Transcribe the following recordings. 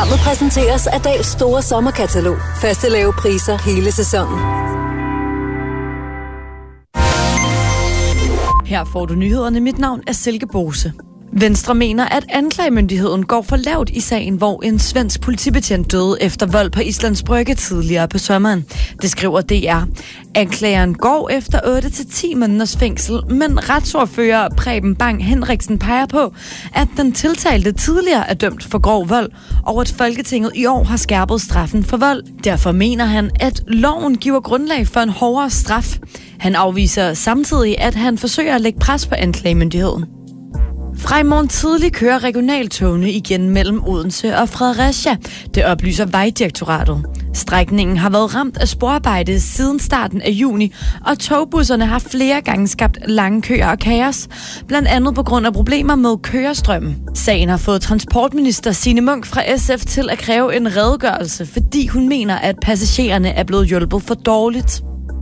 Programmet præsenteres af Dals store sommerkatalog. Faste lave priser hele sæsonen. Her får du nyhederne. Mit navn er Silke Bose. Venstre mener, at anklagemyndigheden går for lavt i sagen, hvor en svensk politibetjent døde efter vold på Islands Brygge tidligere på sommeren. Det skriver DR. Anklageren går efter 8-10 måneders fængsel, men retsordfører Preben Bang Henriksen peger på, at den tiltalte tidligere er dømt for grov vold, og at Folketinget i år har skærpet straffen for vold. Derfor mener han, at loven giver grundlag for en hårdere straf. Han afviser samtidig, at han forsøger at lægge pres på anklagemyndigheden. Fra i morgen tidlig kører regionaltogene igen mellem Odense og Fredericia. Det oplyser Vejdirektoratet. Strækningen har været ramt af sporarbejde siden starten af juni, og togbusserne har flere gange skabt lange køer og kaos, blandt andet på grund af problemer med kørestrømmen. Sagen har fået transportminister Signe Munk fra SF til at kræve en redegørelse, fordi hun mener, at passagererne er blevet hjulpet for dårligt.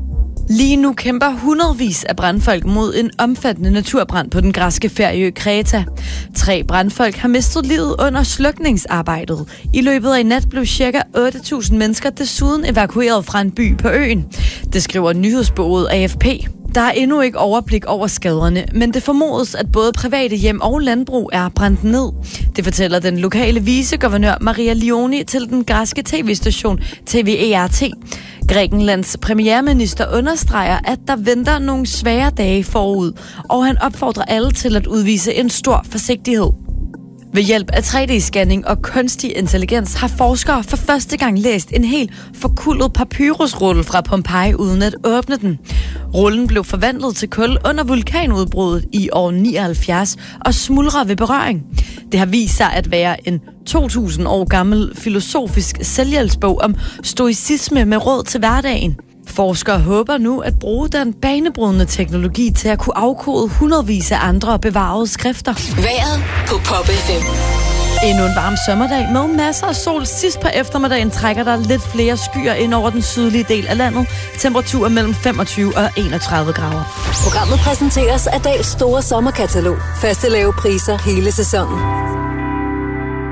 Lige nu kæmper hundredvis af brandfolk mod en omfattende naturbrand på den græske ferieø Kreta. 3 brandfolk har mistet livet under slukningsarbejdet. I løbet af nat blev ca. 8.000 mennesker desuden evakueret fra en by på øen. Det skriver nyhedsbureauet AFP. Der er endnu ikke overblik over skaderne, men det formodes, at både private hjem og landbrug er brændt ned. Det fortæller den lokale viceguvernør Maria Lioni til den græske tv-station TVERT. Grækenlands premierminister understreger, at der venter nogle svære dage forud, og han opfordrer alle til at udvise en stor forsigtighed. Ved hjælp af 3D-scanning og kunstig intelligens har forskere for første gang læst en helt forkullet papyrusrulle fra Pompeji uden at åbne den. Rullen blev forvandlet til kul under vulkanudbruddet i år 79 og smuldrer ved berøring. Det har vist sig at være en 2000 år gammel filosofisk selvhjælpsbog om stoicisme med råd til hverdagen. Forskere håber nu at bruge den banebrydende teknologi til at kunne afkode hundredvis af andre bevarede skrifter. Vejret på Pop FM. Endnu en varm sommerdag med masser af sol. Sidst på eftermiddagen trækker der lidt flere skyer ind over den sydlige del af landet. Temperaturer mellem 25 og 31 grader. Programmet præsenteres af Dals store sommerkatalog. Faste lave priser hele sæsonen.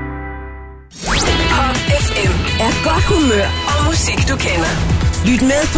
Pop FM er godt humør og musik, du kender. Lyt med på